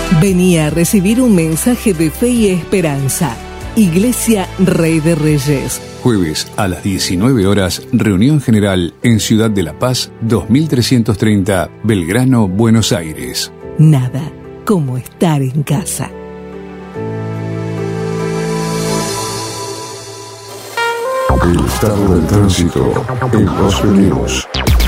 Venía a recibir un mensaje de fe y esperanza. Iglesia Rey de Reyes. Jueves a las 19 horas, reunión general en Ciudad de La Paz, 2330, Belgrano, Buenos Aires. Nada como estar en casa. El estado del tránsito en Los News.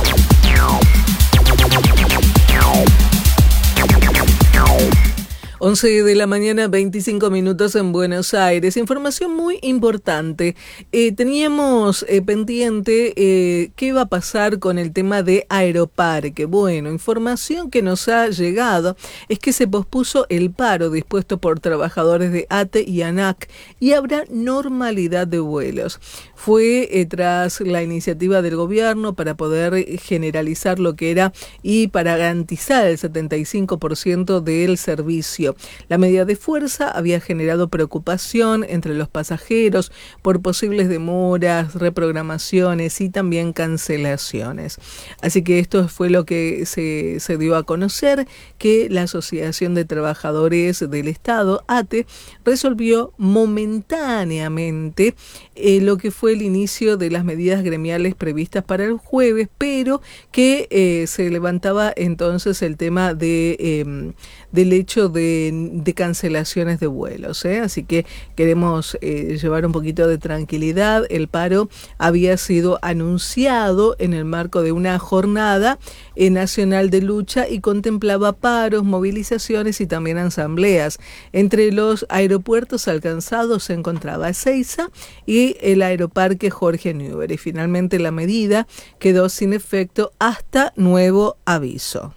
11 de la mañana, 25 minutos en Buenos Aires. Información muy importante. Teníamos pendiente qué va a pasar con el tema de Aeroparque. Bueno, información que nos ha llegado es que se pospuso el paro dispuesto por trabajadores de ATE y ANAC y habrá normalidad de vuelos. Fue tras la iniciativa del gobierno para poder generalizar lo que era y para garantizar el 75% del servicio. La medida de fuerza había generado preocupación entre los pasajeros por posibles demoras, reprogramaciones y también cancelaciones. Así que esto fue lo que se dio a conocer, que la Asociación de Trabajadores del Estado, ATE, resolvió momentáneamente lo que fue el inicio de las medidas gremiales previstas para el jueves, pero que se levantaba entonces el tema del hecho de cancelaciones de vuelos, Así que queremos llevar un poquito de tranquilidad. El paro había sido anunciado en el marco de una jornada nacional de lucha y contemplaba paros, movilizaciones y también asambleas. Entre los aeropuertos alcanzados se encontraba Ezeiza y el Aeroparque Jorge Newbery. Finalmente la medida quedó sin efecto hasta nuevo aviso.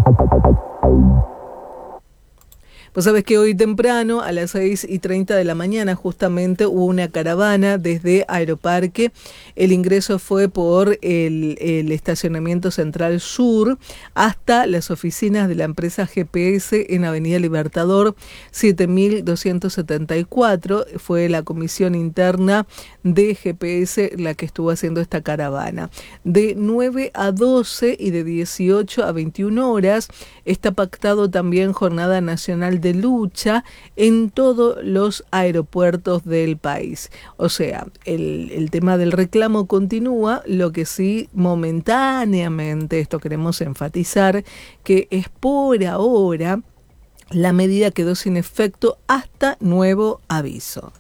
Pues sabes que hoy temprano, a las 6:30 de la mañana, justamente hubo una caravana desde Aeroparque. El ingreso fue por el estacionamiento Central Sur hasta las oficinas de la empresa GPS en Avenida Libertador 7274. Fue la comisión interna de GPS la que estuvo haciendo esta caravana. De 9 a 12 y de 18 a 21 horas está pactado también jornada nacional de lucha en todos los aeropuertos del país. O sea, el tema del reclamo continúa, lo que sí momentáneamente, esto queremos enfatizar, que es por ahora, la medida quedó sin efecto hasta nuevo aviso.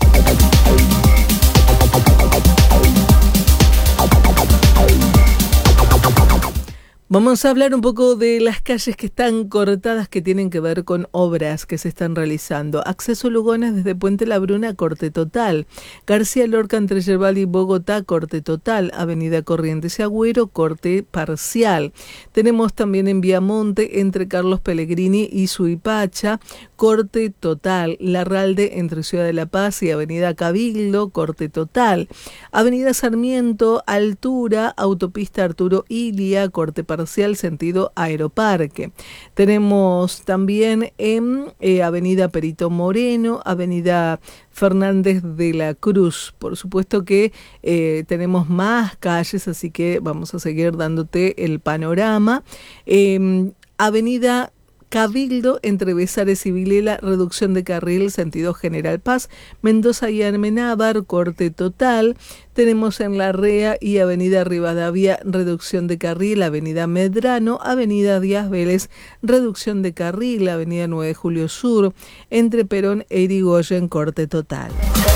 Vamos a hablar un poco de las calles que están cortadas, que tienen que ver con obras que se están realizando. Acceso Lugones desde Puente La Bruna, corte total. García Lorca entre Yerbal y Bogotá, corte total. Avenida Corrientes y Agüero, corte parcial. Tenemos también en Viamonte entre Carlos Pellegrini y Suipacha, corte total. Larralde entre Ciudad de La Paz y Avenida Cabildo, corte total. Avenida Sarmiento, altura, autopista Arturo Ilia, corte parcial, sentido Aeroparque. Tenemos también en Avenida Perito Moreno, Avenida Fernández de la Cruz. Por supuesto que tenemos más calles, así que vamos a seguir dándote el panorama. Avenida Cabildo entre Besares y Vilela, reducción de carril, sentido General Paz. Mendoza y Amenábar, corte total. Tenemos en Larrea y Avenida Rivadavia, reducción de carril. Avenida Medrano, Avenida Díaz Vélez, reducción de carril. Avenida 9 de Julio Sur, entre Perón e Irigoyen, corte total.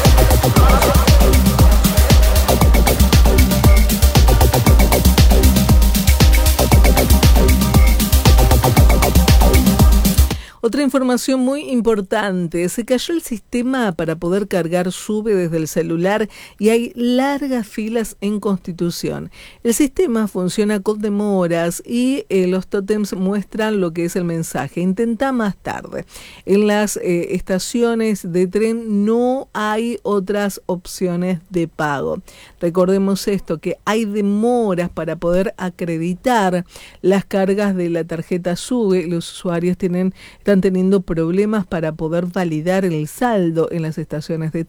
Otra información muy importante, se cayó el sistema para poder cargar Sube desde el celular y hay largas filas en Constitución. El sistema funciona con demoras y los tótems muestran lo que es el mensaje. Intenta más tarde. En las estaciones de tren no hay otras opciones de pago. Recordemos esto, que hay demoras para poder acreditar las cargas de la tarjeta Sube. Los usuarios están teniendo problemas para poder validar el saldo en las estaciones de